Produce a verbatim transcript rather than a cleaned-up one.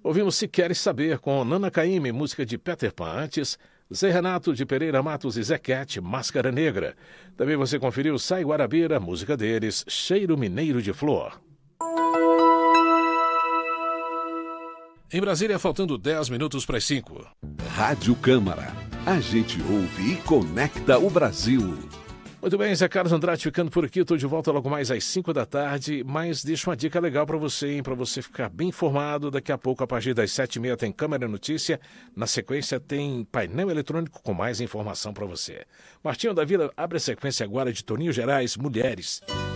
Ouvimos Se Queres Saber com Nana Caymmi, música de Peter Pan. Antes, Zé Renato de Pereira Matos e Zequete, Máscara Negra. Também você conferiu Sai Guarabira, música deles, Cheiro Mineiro de Flor. Em Brasília, faltando dez minutos para as cinco. Rádio Câmara. A gente ouve e conecta o Brasil. Muito bem, Zé Carlos Andrade ficando por aqui. Estou de volta logo mais às cinco da tarde, mas deixo uma dica legal para você, hein? Para você ficar bem informado. Daqui a pouco, a partir das sete e meia, tem Câmara Notícia. Na sequência, tem painel eletrônico com mais informação para você. Martinho da Vila abre a sequência agora de Toninho Gerais, Mulheres.